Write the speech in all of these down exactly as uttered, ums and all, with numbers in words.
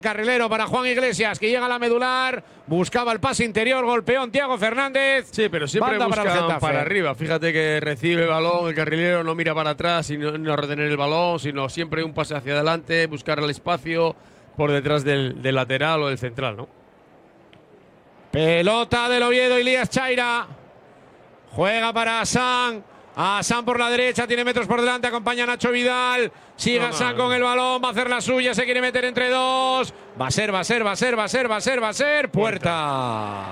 Carrilero para Juan Iglesias, que llega a la medular, buscaba el pase interior, golpeón Thiago Fernández. Sí, pero siempre Banda busca para, para, para arriba. Fíjate que recibe el balón, el carrilero no mira para atrás y no, no retener el balón, sino siempre un pase hacia adelante, buscar el espacio por detrás del, del lateral o del central, ¿no? Pelota del Oviedo, Elías Chaira. Juega para Hassan. Hassan por la derecha, tiene metros por delante, acompaña a Nacho Vidal. Sigue no, Hassan no, con no. el balón, va a hacer la suya, se quiere meter entre dos. Va a ser, va a ser, va a ser, va a ser, va a ser, va a ser. Puerta.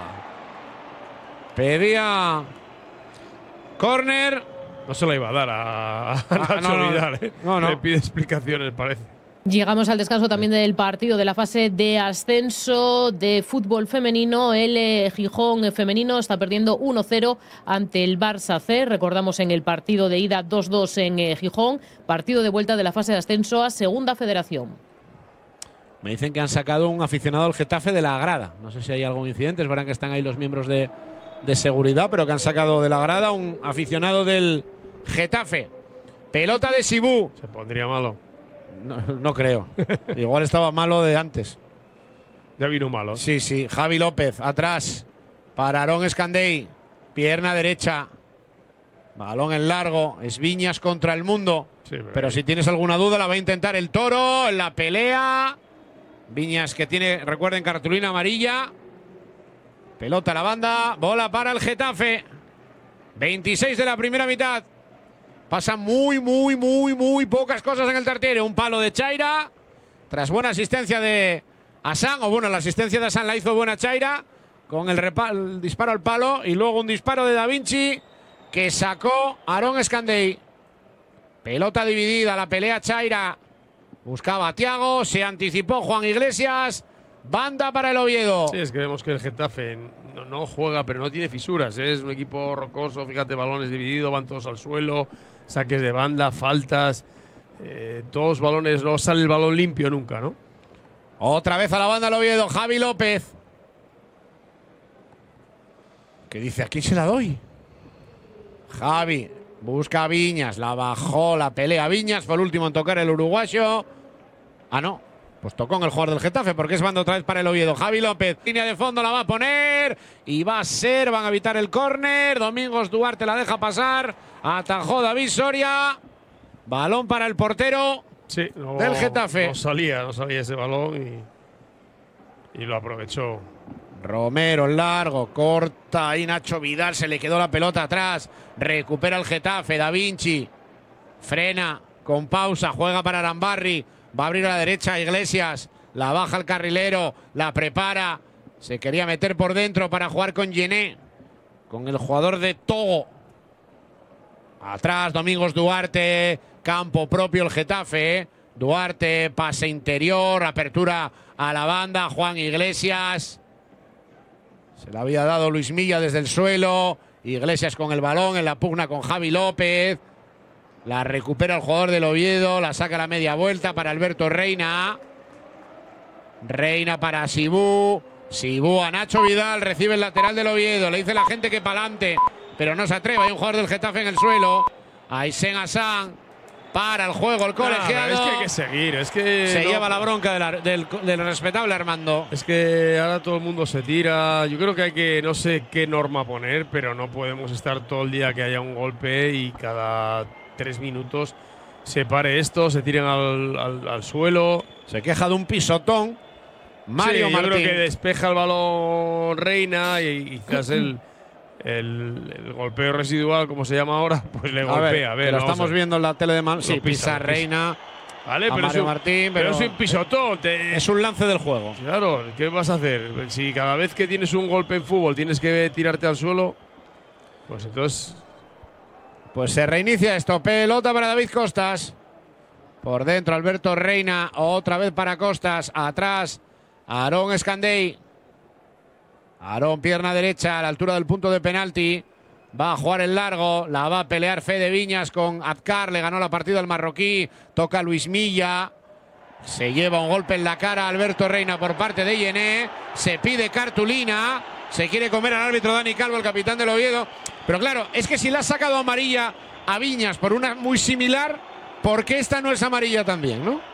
Pedía córner. No se la iba a dar a, a Ah, Nacho no, no, Vidal, ¿eh? no, no. Le pide explicaciones, parece. Llegamos al descanso también del partido de la fase de ascenso de fútbol femenino. El eh, Gijón femenino está perdiendo uno cero ante el Barça C. Recordamos en el partido de ida dos dos en eh, Gijón. Partido de vuelta de la fase de ascenso a Segunda Federación. Me dicen que han sacado un aficionado al Getafe de la grada. No sé si hay algún incidente, es verdad que están ahí los miembros de, de seguridad, pero que han sacado de la grada un aficionado del Getafe. Pelota de Sibú. Se pondría malo. No, no creo. Igual estaba malo de antes. Ya vino malo. Sí, sí. Javi López, atrás. Para Aarón Escandey. Pierna derecha. Balón en largo. Es Viñas contra el mundo. Sí, pero pero si tienes alguna duda, la va a intentar el Toro. En la pelea. Viñas que tiene, recuerden, cartulina amarilla. Pelota a la banda. Bola para el Getafe. veintiséis de la primera mitad. Pasan muy, muy, muy, muy pocas cosas en el Tartiere. Un palo de Chaira. Tras buena asistencia de Hassan. O bueno, la asistencia de Hassan la hizo buena Chaira. Con el, el disparo al palo. Y luego un disparo de Da Vinci. Que sacó Aarón Escandey. Pelota dividida. La pelea Chaira. Buscaba a Thiago. Se anticipó Juan Iglesias. Banda para el Oviedo. Sí, es que vemos que el Getafe no, no juega, pero no tiene fisuras. ¿eh? Es un equipo rocoso. Fíjate, balones divididos, van todos al suelo. Saques de banda, faltas. Eh, todos balones, no sale el balón limpio nunca, ¿no? Otra vez a la banda el Oviedo. Javi López. ¿Qué dice? ¿A quién se la doy? Javi. Busca a Viñas. La bajó, la pelea Viñas. Fue el último en tocar el uruguayo. Ah, no. Pues tocó en el jugador del Getafe porque es banda otra vez para el Oviedo. Javi López, línea de fondo, la va a poner y va a ser, van a evitar el córner. Domingos Duarte la deja pasar. Atajó David Soria. Balón para el portero sí, no, del Getafe. No salía, no salía ese balón y, y lo aprovechó. Romero largo, corta ahí Nacho Vidal, se le quedó la pelota atrás. Recupera el Getafe, Da Vinci. Frena con pausa, juega para Arambarri. Va a abrir a la derecha Iglesias. La baja el carrilero. La prepara. Se quería meter por dentro para jugar con Yené. Con el jugador de Togo. Atrás Domingos Duarte. Campo propio el Getafe. Duarte, pase interior. Apertura a la banda. Juan Iglesias. Se la había dado Luis Milla desde el suelo. Iglesias con el balón en la pugna con Javi López. La recupera el jugador del Oviedo. La saca a la media vuelta para Alberto Reina. Reina para Sibú. Sibú a Nacho Vidal. Recibe el lateral del Oviedo. Le dice la gente que pa'lante. Pero no se atreve. Hay un jugador del Getafe en el suelo. Aysen Hassan. Para el juego el colegiado. Nah, es que hay que seguir. Es que se no, lleva la bronca de la, del, del respetable Armando. Es que ahora todo el mundo se tira. Yo creo que hay que, no sé qué norma poner, pero no podemos estar todo el día que haya un golpe y cada tres minutos se pare esto, se tiren al, al, al suelo. Se queja de un pisotón. Mario sí, Martín. Yo creo que despeja el balón Reina y, y quizás el, el, el golpeo residual, como se llama ahora, pues le a golpea. Ver, a ver, lo vamos estamos a viendo en la tele de Man. Sí, Lo pisa, pisa lo pisa. Reina. Vale, a pero, Mario es un, Martín, pero pero es un pisotón. Te, es un lance del juego. Claro, ¿qué vas a hacer? Si cada vez que tienes un golpe en fútbol tienes que tirarte al suelo, pues entonces… Pues se reinicia esto. Pelota para David Costas. Por dentro Alberto Reina. Otra vez para Costas. Atrás Aarón Escandey. Aarón, pierna derecha a la altura del punto de penalti. Va a jugar el largo. La va a pelear Fede Viñas con Azcar. Le ganó la partida al marroquí. Toca Luis Milla. Se lleva un golpe en la cara a Alberto Reina por parte de Yené. Se pide cartulina. Se quiere comer al árbitro Dani Calvo, el capitán del Oviedo. Pero claro, es que si le ha sacado amarilla a Viñas por una muy similar, ¿por qué esta no es amarilla también, no?